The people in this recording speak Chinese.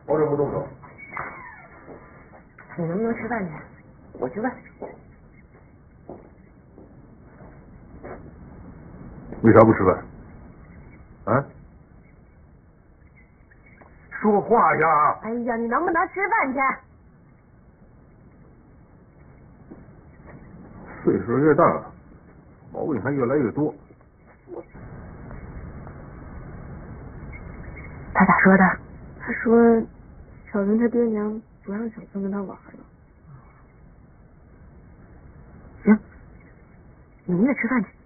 保证不动手。 你能不能吃饭去？我去问。 为啥不吃饭？啊？说话呀！ 哎呀，你能不能吃饭去？ 岁数越大，毛病还越来越多。 他咋说的？ 他说，小云他爹娘不让小孙跟他玩了。 行，你也吃饭去。